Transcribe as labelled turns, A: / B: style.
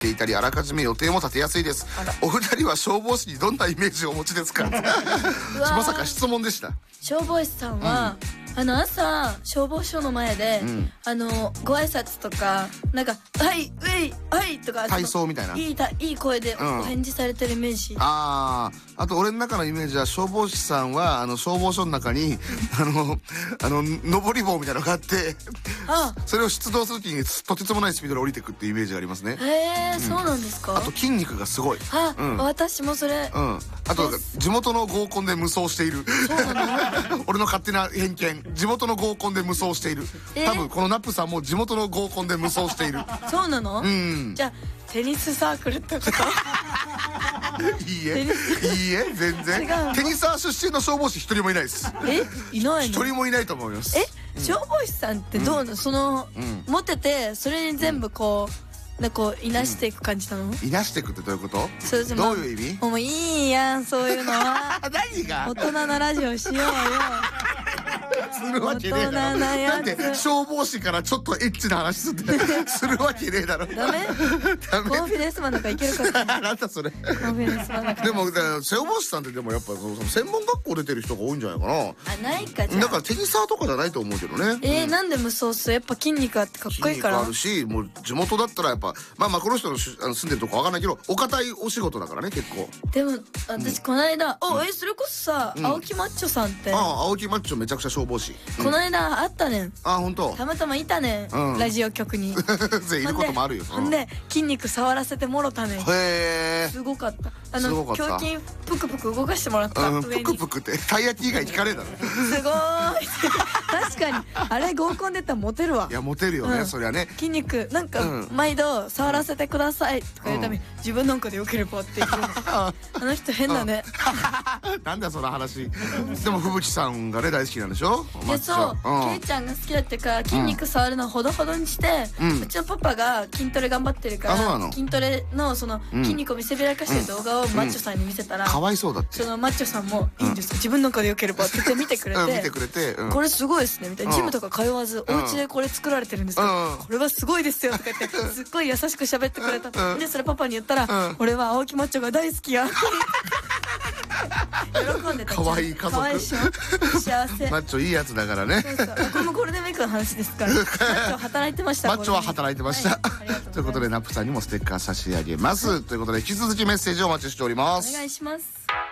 A: ていたり、あらかじめ予定も立てやすいです。お二人は消防士にどんなイメージをお持ちですか？まさか質問でした。
B: 消防士さんは、朝消防署の前で、ご挨拶とかなんか「はいウェイはい」とか
A: 体操みたいな、
B: いい声でお返事されてるイメージ。
A: あと俺の中のイメージは、消防士さんは消防署の中に上り棒みたいなのがあって、それを出動する時にとてつもないスピードで降りてくっていうイメージがありますね。
B: へえ、そうなんですか。
A: あと筋肉がすごい。
B: 私もそれ。
A: あと地元の合コンで無双している。俺の勝手な偏見、地元の合コンで無双している。多分このナップさんも地元の合コンで無双している。
B: そうなの？じゃあテニスサークルってこと？
A: いいえ、全然。テニサー出身の消防士一人もいないです。
B: いないの？
A: 一人もいないと思います。
B: 消防士さんってどうなの？持っててそれに全部こういなしていく感じなの？い
A: なしていくってどういうこと？
B: ど
A: ういう意味？
B: もういいやん、そういうのは。
A: 何が？
B: 大人のラジオしようよ。
A: するわけねえだろ。だって消防士からちょっとエッチな話するわけねえだろ。
B: ダメ？コンフィデンスマンなんかいけるかな。
A: なんだそれ。コン
B: フィデンスマンなんか。
A: でも消防士さんってでもやっぱ専門学校出てる人が多いんじゃないかな。
B: ないかじゃ。
A: だからテニサーとかじゃないと思うけどね。
B: なんで無双する？やっぱ筋肉あってかっこいいから。
A: 筋肉あるし、もう地元だったらやっぱこの人の住んでるとこわかんないけど、お堅いお仕事だからね結構。
B: でも私この間それこそさ、青木マッチョさんって。
A: 青木マッチョめちゃくちゃ消防士。
B: この間会ったねん。
A: 本当。
B: たまたまいたねん、ラジオ局に。
A: いることもあるよ。
B: ほんで筋肉触らせてもろたねん。
A: へえ。
B: すごかった。胸筋ぷくぷく動かしてもらった。
A: ぷくぷくってたい焼き以外聞かねえだろ。
B: すごい。確かにあれ合コンで言ったらモテるわ。
A: いやモテるよね、そりゃね。
B: 筋肉なんか毎度触らせてくださいとか言うために、自分なんかでよければって言ってる。あの人変だね。
A: なんだその話。でも吹雪さんがね大好きなんでしょ。
B: いやそう、ケイちゃんが好きだってから筋肉触るのほどほどにして、うちのパパが筋トレ頑張ってるから筋トレのその筋肉を見せびらかしてる動画をマッチョさんに見せたら、
A: かわいそうだって。
B: そのマッチョさんもいいんです、自分なんかでよければって言って見てくれて、これすごいですねみたいな、ジムとか通わずお家でこれ作られてるんですけど、これはすごいですよとか言ってすっごい優しく喋ってくれた。でそれパパに言ったら、俺は青木マッチョが大好きや。喜んでた。
A: 可愛い家族。
B: 可愛いしょ。幸せ。
A: マッチョいいやつだからね。
B: これもゴールデンウィークの話ですから。マッチョ働いてました。
A: マッチョは働いてました。ということでナップさんにもステッカー差し上げます。ということで引き続きメッセージをお待ちしております。
B: お願いします。